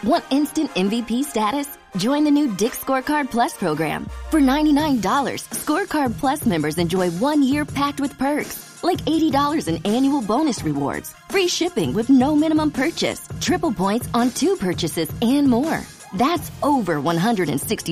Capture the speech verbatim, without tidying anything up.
Want instant M V P status? Join the new Dick's Scorecard Plus program. For ninety-nine dollars, Scorecard Plus members enjoy one year packed with perks, like eighty dollars in annual bonus rewards, free shipping with no minimum purchase, triple points on two purchases, and more. That's over one hundred sixty